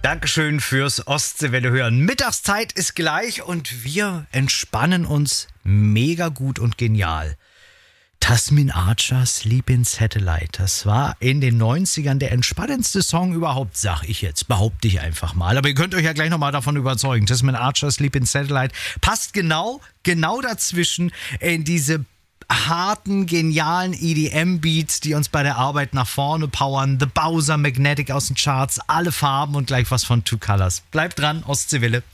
Dankeschön fürs Ostseewelle hören. Mittagszeit ist gleich und wir entspannen uns mega gut und genial. Tasmin Archer, Sleep in Satellite. Das war in den 90ern der entspannendste Song überhaupt, sag ich jetzt. Behaupte ich einfach mal. Aber ihr könnt euch ja gleich nochmal davon überzeugen. Tasmin Archer, Sleep in Satellite passt genau dazwischen in diese harten, genialen EDM-Beats, die uns bei der Arbeit nach vorne powern. The Bowser, Magnetic aus den Charts, alle Farben und gleich was von Two Colors. Bleibt dran, Ostseewelle.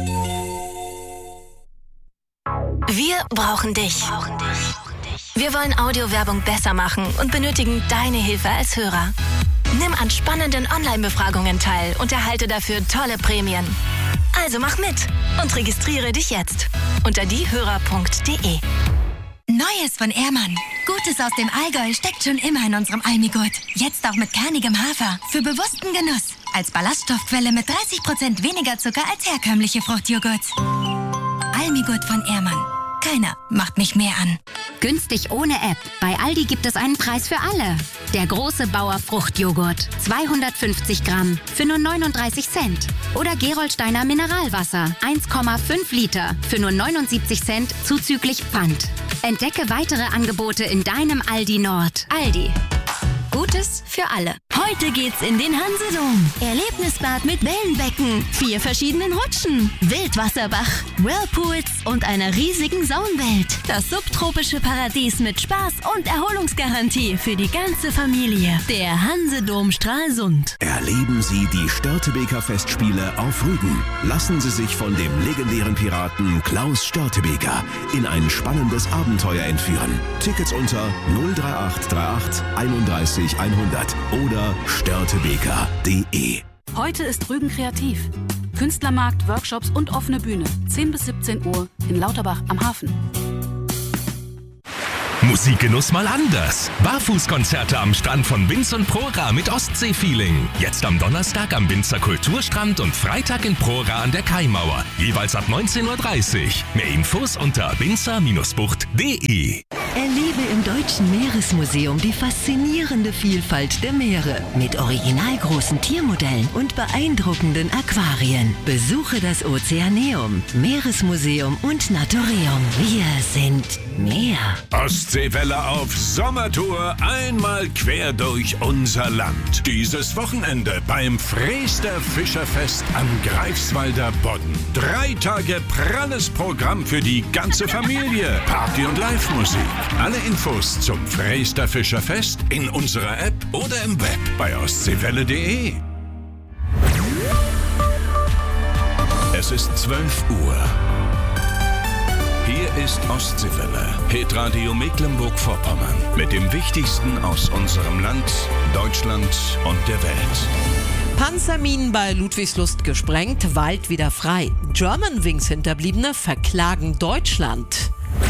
Wir brauchen dich. Wir wollen Audiowerbung besser machen und benötigen deine Hilfe als Hörer. Nimm an spannenden Online-Befragungen teil und erhalte dafür tolle Prämien. Also mach mit und registriere dich jetzt unter diehörer.de. Neues von Ehrmann. Gutes aus dem Allgäu steckt schon immer in unserem Almigurt. Jetzt auch mit kernigem Hafer. Für bewussten Genuss. Als Ballaststoffquelle mit 30% weniger Zucker als herkömmliche Fruchtjoghurts. Almigurt von Ehrmann. Keiner macht mich mehr an. Günstig ohne App. Bei Aldi gibt es einen Preis für alle. Der große Bauer Fruchtjoghurt. 250 Gramm für nur 39 Cent. Oder Gerolsteiner Mineralwasser. 1,5 Liter für nur 79 Cent zuzüglich Pfand. Entdecke weitere Angebote in deinem Aldi Nord. Aldi. Gutes für alle. Heute geht's in den Hansedom. Erlebnisbad mit Wellenbecken, 4 verschiedenen Rutschen, Wildwasserbach, Whirlpools und einer riesigen Saunwelt. Das subtropische Paradies mit Spaß und Erholungsgarantie für die ganze Familie. Der Hansedom Stralsund. Erleben Sie die Störtebeker Festspiele auf Rügen. Lassen Sie sich von dem legendären Piraten Klaus Störtebeker in ein spannendes Abenteuer entführen. Tickets unter 03838 31 100 oder störtebeker.de. Heute ist Rügen kreativ. Künstlermarkt, Workshops und offene Bühne. 10 bis 17 Uhr in Lauterbach am Hafen. Musikgenuss mal anders. Barfußkonzerte am Strand von Binz und Prora mit Ostsee-Feeling. Jetzt am Donnerstag am Binzer Kulturstrand und Freitag in Prora an der Kaimauer. Jeweils ab 19:30 Uhr. Mehr Infos unter binzer-bucht.de. Erlebe im Deutschen Meeresmuseum die faszinierende Vielfalt der Meere mit originalgroßen Tiermodellen und beeindruckenden Aquarien. Besuche das Ozeaneum, Meeresmuseum und Naturium. Wir sind Meer. Ostseewelle auf Sommertour, einmal quer durch unser Land. Dieses Wochenende beim Freester Fischerfest am Greifswalder Bodden. 3 Tage pralles Programm für die ganze Familie. Party und Live-Musik. Alle Infos zum Freester Fischerfest in unserer App oder im Web bei ostseewelle.de. Es ist 12 Uhr. Hier ist Ostseewelle, Hitradio Mecklenburg-Vorpommern. Mit dem Wichtigsten aus unserem Land, Deutschland und der Welt. Panzerminen bei Ludwigslust gesprengt, Wald wieder frei. Germanwings Hinterbliebene verklagen Deutschland.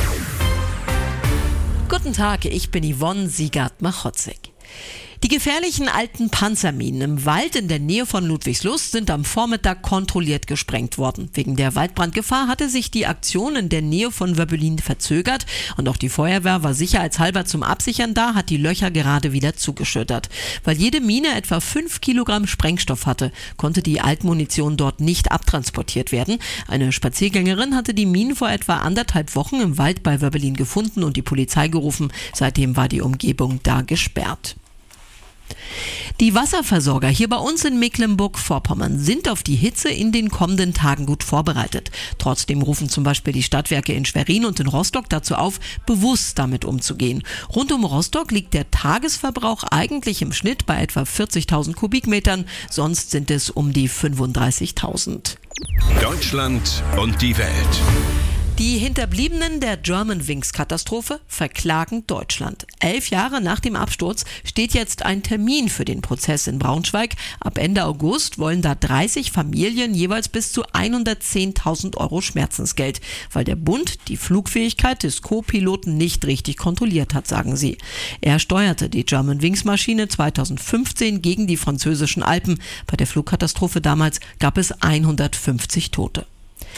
Guten Tag, ich bin Yvonne Siegert-Machotzig. Die gefährlichen alten Panzerminen im Wald in der Nähe von Ludwigslust sind am Vormittag kontrolliert gesprengt worden. Wegen der Waldbrandgefahr hatte sich die Aktion in der Nähe von Wöbbelin verzögert und auch die Feuerwehr war sicherheitshalber zum Absichern da, hat die Löcher gerade wieder zugeschüttet. Weil jede Mine etwa 5 Kilogramm Sprengstoff hatte, konnte die Altmunition dort nicht abtransportiert werden. Eine Spaziergängerin hatte die Minen vor etwa 1,5 Wochen im Wald bei Wöbbelin gefunden und die Polizei gerufen. Seitdem war die Umgebung da gesperrt. Die Wasserversorger hier bei uns in Mecklenburg-Vorpommern sind auf die Hitze in den kommenden Tagen gut vorbereitet. Trotzdem rufen zum Beispiel die Stadtwerke in Schwerin und in Rostock dazu auf, bewusst damit umzugehen. Rund um Rostock liegt der Tagesverbrauch eigentlich im Schnitt bei etwa 40.000 Kubikmetern, sonst sind es um die 35.000. Deutschland und die Welt. Die Hinterbliebenen der Germanwings-Katastrophe verklagen Deutschland. 11 Jahre nach dem Absturz steht jetzt ein Termin für den Prozess in Braunschweig. Ab Ende August wollen da 30 Familien jeweils bis zu 110.000 Euro Schmerzensgeld, weil der Bund die Flugfähigkeit des Co-Piloten nicht richtig kontrolliert hat, sagen sie. Er steuerte die Germanwings-Maschine 2015 gegen die französischen Alpen. Bei der Flugkatastrophe damals gab es 150 Tote.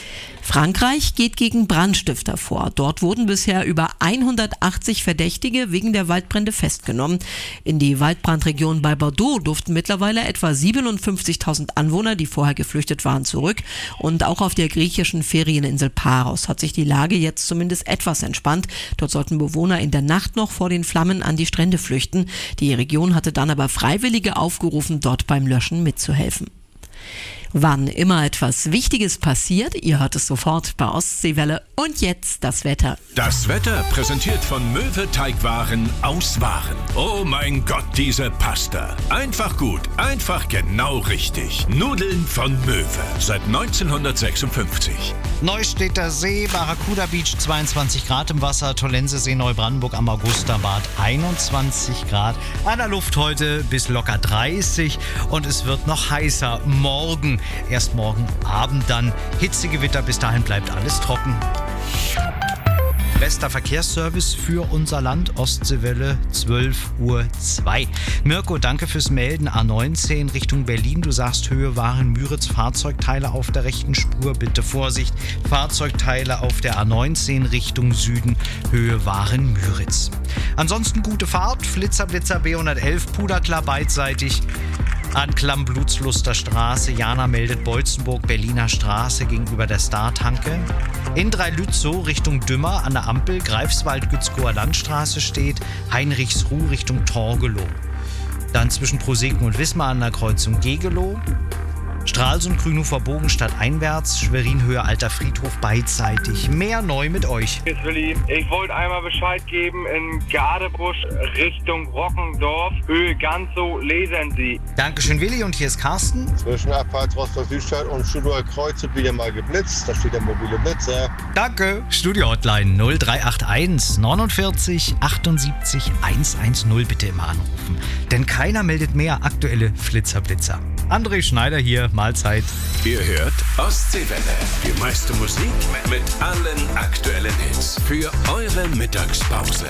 Frankreich geht gegen Brandstifter vor. Dort wurden bisher über 180 Verdächtige wegen der Waldbrände festgenommen. In die Waldbrandregion bei Bordeaux durften mittlerweile etwa 57.000 Anwohner, die vorher geflüchtet waren, zurück. Und auch auf der griechischen Ferieninsel Paros hat sich die Lage jetzt zumindest etwas entspannt. Dort sollten Bewohner in der Nacht noch vor den Flammen an die Strände flüchten. Die Region hatte dann aber Freiwillige aufgerufen, dort beim Löschen mitzuhelfen. Wann immer etwas Wichtiges passiert, ihr hört es sofort bei Ostseewelle. Und jetzt das Wetter. Das Wetter präsentiert von Möwe Teigwaren aus Waren. Oh mein Gott, diese Pasta. Einfach gut, einfach genau richtig. Nudeln von Möwe. Seit 1956. Neustädter See, Barracuda Beach 22 Grad im Wasser, Tollensesee Neubrandenburg am Augusterbad 21 Grad. An der Luft heute bis locker 30 und es wird noch heißer morgen. Erst morgen Abend dann Hitzegewitter, bis dahin bleibt alles trocken. Bester Verkehrsservice für unser Land, Ostseewelle 12:02 Uhr. Mirko, danke fürs Melden. A19 Richtung Berlin, du sagst Höhe Waren-Müritz, Fahrzeugteile auf der rechten Spur, bitte Vorsicht. Fahrzeugteile auf der A19 Richtung Süden, Höhe Waren-Müritz. Ansonsten gute Fahrt, Flitzer B111, Puderklar beidseitig. Anklam Blutsluster Straße, Jana meldet Beutzenburg, Berliner Straße gegenüber der Star-Tanke. In Dreilützow Richtung Dümmer an der Ampel, Greifswald Gützkower Landstraße steht, Heinrichsruh Richtung Torgelow. Dann zwischen Proseken und Wismar an der Kreuzung Gegelow. Stralsund Grünhofer Bogen stadteinwärts, Schwerin Höhe Alter Friedhof beidseitig. Mehr neu mit euch. Jetzt Willi, ich wollte einmal Bescheid geben, in Gadebusch Richtung Rockendorf, Höhe Ganzow, lesen Sie. Dankeschön Willi und hier ist Carsten. Zwischen Abfahrt Rostock-Südstadt und Stuttgart Kreuz wird wieder mal geblitzt, da steht der mobile Blitzer. Danke. Studio-Hotline 0381 49 78 110 bitte immer anrufen. Denn keiner meldet mehr aktuelle Flitzer-Blitzer. André Schneider hier, Mahlzeit. Ihr hört Ostseewelle. Die meiste Musik mit allen aktuellen Hits für eure Mittagspause.